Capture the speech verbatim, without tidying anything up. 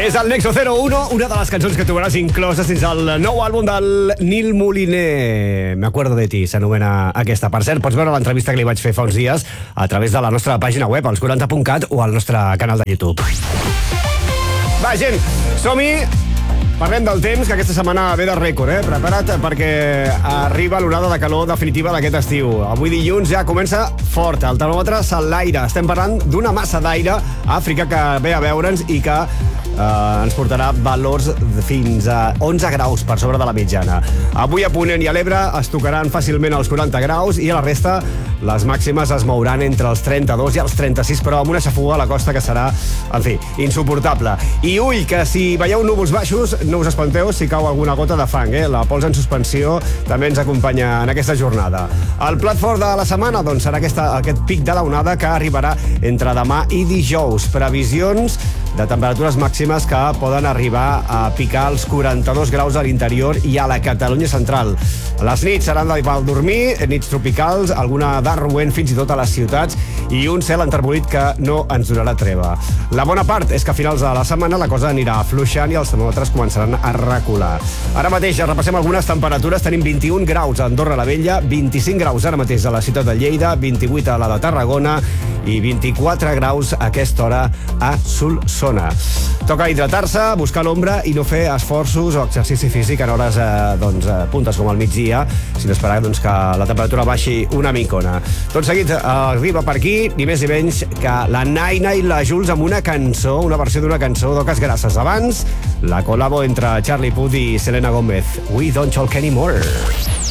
És el Nexo zero uno, una de les cançons que trobaràs incloses dins el nou àlbum del Nil Moliner. Me acuerdo de ti, s'anomena aquesta. Per cert, pots veure l'entrevista que li vaig fer fa uns dies a través de la nostra pàgina web, els quaranta punt cat, o al nostre canal de YouTube. Va, gent, som-hi! Parlem del temps, que aquesta setmana ve de rècord, eh? Prepara't perquè arriba l'onada de calor definitiva d'aquest estiu. Avui dilluns ja comença fort, el termòmetre s'enlaira. Estem parlant d'una massa d'aire a Àfrica que ve a veure'ns i que Uh, ens portarà valors fins a onze graus per sobre de la mitjana. Avui a Ponent i a l'Ebre es tocaran fàcilment els quaranta graus i a la resta les màximes es mouran entre els trenta-dos i els trenta-sis, però amb una xafuga a la costa que serà, en fi, insuportable. I ull, que si veieu núvols baixos, no us espanteu si cau alguna gota de fang, eh? La pols en suspensió també ens acompanya en aquesta jornada. El plat fort de la setmana, doncs, serà aquesta, aquest pic de la onada que arribarà entre demà i dijous. Previsions de temperatures màximes que poden arribar a picar els quaranta-dos graus a l'interior i a la Catalunya central. Les nits seran de val dormir, nits tropicals, alguna d'arruent fins i tot a les ciutats i un cel enterbolit que no ens donarà treva. La bona part és que a finals de la setmana la cosa anirà afluixant i els termòmetres començaran a recular. Ara mateix repassem algunes temperatures. Tenim vint-i-un graus a Andorra la Vella, vint-i-cinc graus ara mateix a la ciutat de Lleida, vint-i-vuit a la de Tarragona i vint-i-quatre graus a aquesta hora a Solsona. Toca hidratar-se, buscar l'ombra i no fer esforços o exercici físic en hores eh, doncs, eh, puntes com al migdia, sinó esperar doncs, que la temperatura baixi una micona. Tot seguit eh, arriba per aquí, ni més ni menys que la Naina i la Jules amb una cançó, una versió d'una cançó d'Oques Grasses. Abans, la col·labo entre Charlie Puth i Selena Gomez. We don't talk anymore.